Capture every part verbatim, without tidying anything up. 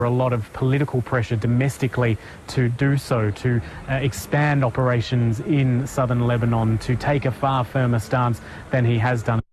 A lot of political pressure domestically to do so, to uh, expand operations in southern Lebanon, to take a far firmer stance than he has done.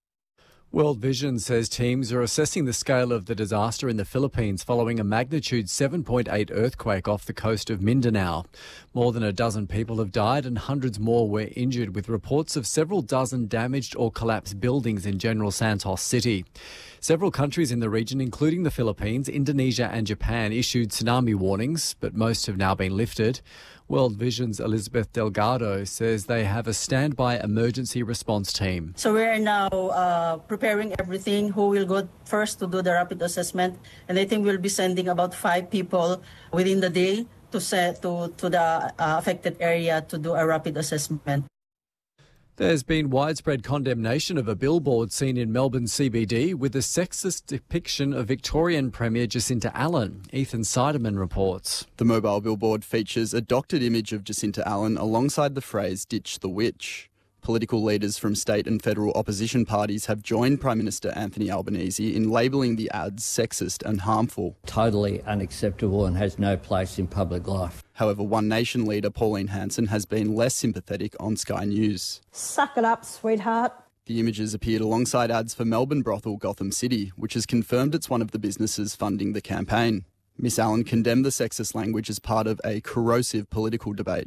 World Vision says teams are assessing the scale of the disaster in the Philippines following a magnitude seven point eight earthquake off the coast of Mindanao. More than a dozen people have died and hundreds more were injured, with reports of several dozen damaged or collapsed buildings in General Santos City. Several countries in the region, including the Philippines, Indonesia and Japan, issued tsunami warnings, but most have now been lifted. World Vision's Elizabeth Delgado says they have a standby emergency response team. So we are now uh, preparing everything. Who will go first to do the rapid assessment? And I think we'll be sending about five people within the day to set to, to the uh, affected area to do a rapid assessment. There's been widespread condemnation of a billboard seen in Melbourne C B D with a sexist depiction of Victorian Premier Jacinta Allen. Ethan Seidemann reports. The mobile billboard features a doctored image of Jacinta Allen alongside the phrase "Ditch the Witch." Political leaders from state and federal opposition parties have joined Prime Minister Anthony Albanese in labelling the ads sexist and harmful. Totally unacceptable and has no place in public life. However, One Nation leader Pauline Hanson has been less sympathetic on Sky News. Suck it up, sweetheart. The images appeared alongside ads for Melbourne brothel Gotham City, which has confirmed it's one of the businesses funding the campaign. Miss Allen condemned the sexist language as part of a corrosive political debate.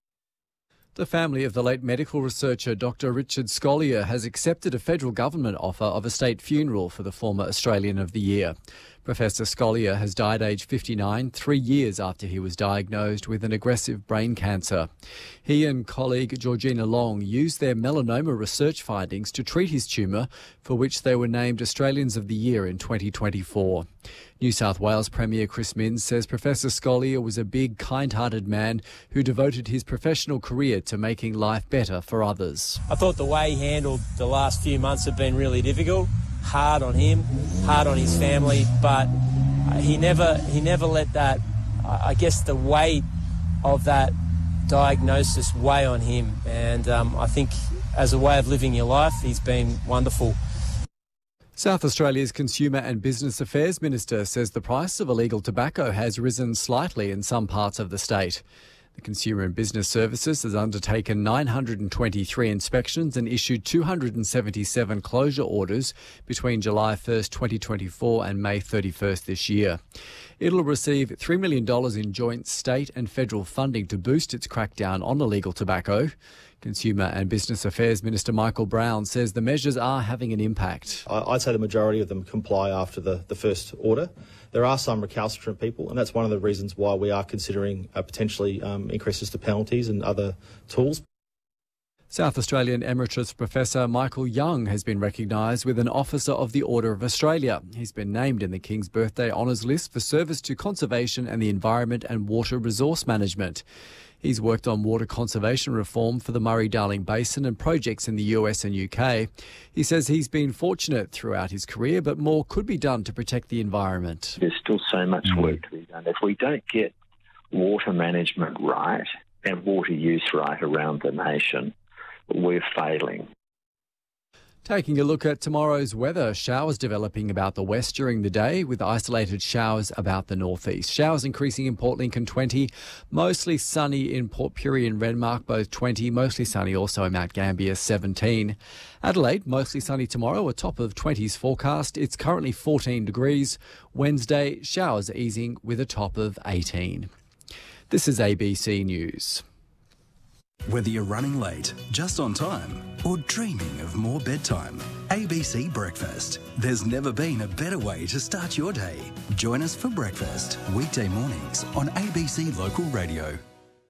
The family of the late medical researcher Doctor Richard Scolyer has accepted a federal government offer of a state funeral for the former Australian of the Year. Professor Scolyer has died aged fifty-nine, three years after he was diagnosed with an aggressive brain cancer. He and colleague Georgina Long used their melanoma research findings to treat his tumour, for which they were named Australians of the Year in twenty twenty-four. New South Wales Premier Chris Minns says Professor Scolyer was a big, kind-hearted man who devoted his professional career to making life better for others. I thought the way he handled the last few months have been really difficult. Hard on him, hard on his family, but he never he never let that, I guess, the weight of that diagnosis weigh on him. And um, I think as a way of living your life, he's been wonderful. South Australia's Consumer and Business Affairs Minister says the price of illegal tobacco has risen slightly in some parts of the state. The Consumer and Business Services has undertaken nine hundred twenty-three inspections and issued two hundred seventy-seven closure orders between July first, twenty twenty-four and May thirty-first this year. It'll receive three million dollars in joint state and federal funding to boost its crackdown on illegal tobacco. Consumer and Business Affairs Minister Michael Brown says the measures are having an impact. I'd say the majority of them comply after the, the first order. There are some recalcitrant people, and that's one of the reasons why we are considering uh, potentially um, increases to penalties and other tools. South Australian Emeritus Professor Michael Young has been recognised with an Officer of the Order of Australia. He's been named in the King's Birthday Honours List for service to conservation and the environment and water resource management. He's worked on water conservation reform for the Murray-Darling Basin and projects in the U S and U K. He says he's been fortunate throughout his career, but more could be done to protect the environment. There's still so much work to be done. If we don't get water management right and water use right around the nation, we're failing. Taking a look at tomorrow's weather, showers developing about the west during the day with isolated showers about the northeast. Showers increasing in Port Lincoln twenty, mostly sunny in Port Pirie and Renmark, both twenty, mostly sunny also in Mount Gambier seventeen. Adelaide, mostly sunny tomorrow, a top of twenties forecast. It's currently fourteen degrees. Wednesday, showers easing with a top of eighteen. This is A B C News. Whether you're running late, just on time, or dreaming of more bedtime, A B C Breakfast. There's never been a better way to start your day. Join us for breakfast, weekday mornings on A B C Local Radio.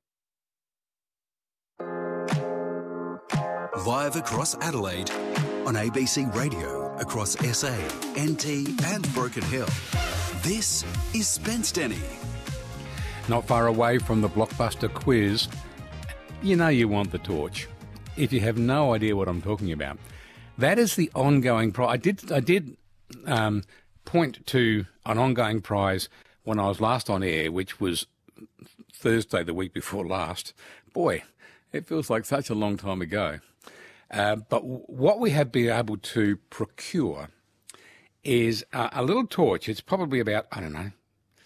Live across Adelaide on A B C Radio, across S A, N T and Broken Hill. This is Spence Denny. Not far away from the blockbuster quiz, you know you want the torch. If you have no idea what I'm talking about, that is the ongoing prize. I did, I did um, point to an ongoing prize when I was last on air, which was Thursday, the week before last. Boy, it feels like such a long time ago. Uh, but w- what we have been able to procure is uh, a little torch. It's probably about, I don't know,